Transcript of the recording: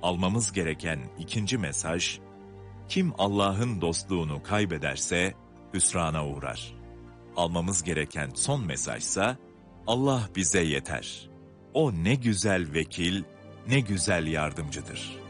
almamız gereken ikinci mesaj, kim Allah'ın dostluğunu kaybederse hüsrana uğrar. Almamız gereken son mesajsa, Allah bize yeter. O ne güzel vekil, ne güzel yardımcıdır.